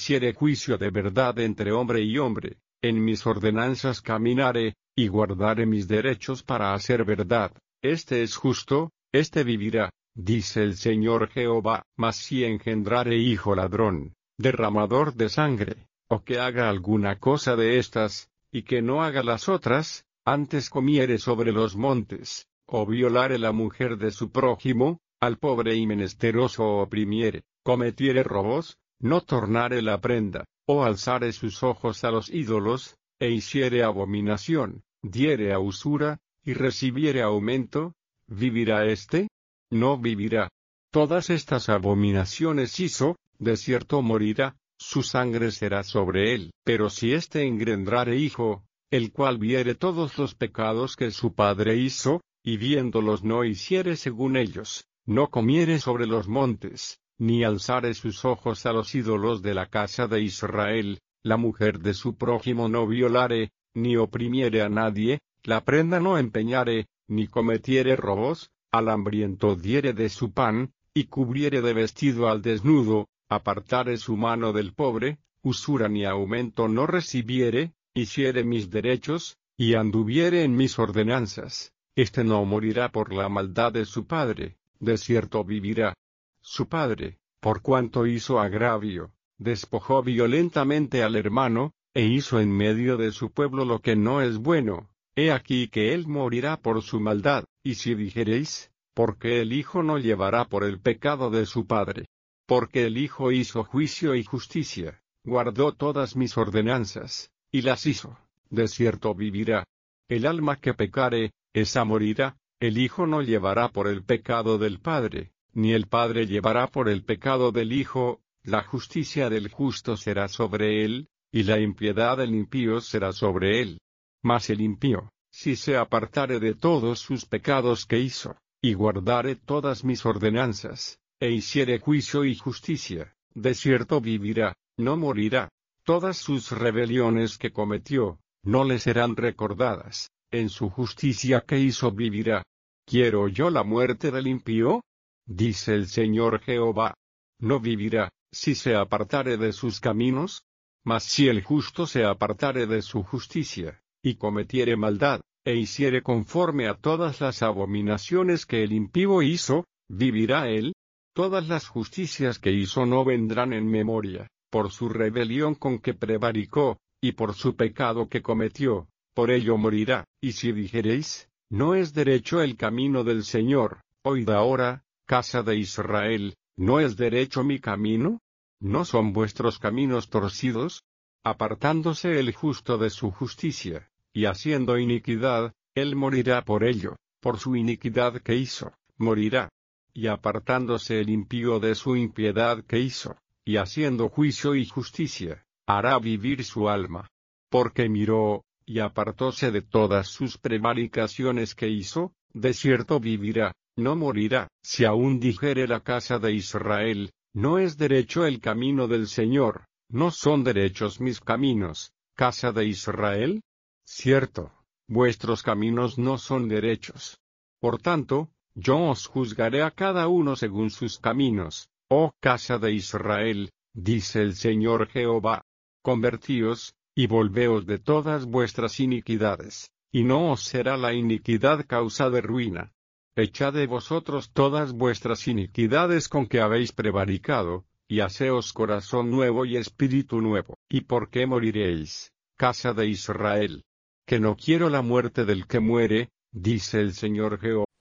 hiciere juicio de verdad entre hombre y hombre, en mis ordenanzas caminare, y guardaré mis derechos para hacer verdad, este es justo, este vivirá, dice el Señor Jehová. Mas si engendrare hijo ladrón, derramador de sangre, o que haga alguna cosa de estas, y que no haga las otras, antes comiere sobre los montes, o violare la mujer de su prójimo, al pobre y menesteroso oprimiere, cometiere robos, no tornare la prenda, o alzare sus ojos a los ídolos, e hiciere abominación, diere a usura, y recibiere aumento, ¿vivirá éste? No vivirá. Todas estas abominaciones hizo, de cierto morirá, su sangre será sobre él. Pero si éste engendrare hijo, el cual viere todos los pecados que su padre hizo, y viéndolos no hiciere según ellos, no comiere sobre los montes, ni alzare sus ojos a los ídolos de la casa de Israel, la mujer de su prójimo no violare, ni oprimiere a nadie, la prenda no empeñare, ni cometiere robos, al hambriento diere de su pan, y cubriere de vestido al desnudo, apartare su mano del pobre, usura ni aumento no recibiere, hiciere mis derechos, y anduviere en mis ordenanzas, este no morirá por la maldad de su padre, de cierto vivirá. Su padre, por cuanto hizo agravio, despojó violentamente al hermano, e hizo en medio de su pueblo lo que no es bueno, he aquí que él morirá por su maldad. Y si dijereis, porque el hijo no llevará por el pecado de su padre, porque el hijo hizo juicio y justicia, guardó todas mis ordenanzas, y las hizo, de cierto vivirá. El alma que pecare, esa morirá, el hijo no llevará por el pecado del padre, ni el padre llevará por el pecado del hijo, la justicia del justo será sobre él, y la impiedad del impío será sobre él. Mas el impío, si se apartare de todos sus pecados que hizo, y guardare todas mis ordenanzas, e hiciere juicio y justicia, de cierto vivirá, no morirá. Todas sus rebeliones que cometió, no le serán recordadas, en su justicia que hizo vivirá. ¿Quiero yo la muerte del impío? Dice el Señor Jehová. No vivirá, si se apartare de sus caminos. Mas si el justo se apartare de su justicia, y cometiere maldad, e hiciere conforme a todas las abominaciones que el impío hizo, ¿vivirá él? Todas las justicias que hizo no vendrán en memoria, por su rebelión con que prevaricó, y por su pecado que cometió, por ello morirá. Y si dijereis, no es derecho el camino del Señor, oíd ahora, casa de Israel, ¿no es derecho mi camino? ¿No son vuestros caminos torcidos? Apartándose el justo de su justicia, y haciendo iniquidad, él morirá por ello, por su iniquidad que hizo, morirá. Y apartándose el impío de su impiedad que hizo, y haciendo juicio y justicia, hará vivir su alma. Porque miró, y apartóse de todas sus prevaricaciones que hizo, de cierto vivirá, no morirá. Si aún dijere la casa de Israel, no es derecho el camino del Señor, no son derechos mis caminos, casa de Israel. Cierto, vuestros caminos no son derechos. Por tanto, yo os juzgaré a cada uno según sus caminos, oh casa de Israel, dice el Señor Jehová. Convertíos, y volveos de todas vuestras iniquidades, y no os será la iniquidad causa de ruina. Echad de vosotros todas vuestras iniquidades con que habéis prevaricado, y haceos corazón nuevo y espíritu nuevo. ¿Y por qué moriréis, casa de Israel? Que no quiero la muerte del que muere, dice el Señor Jehová.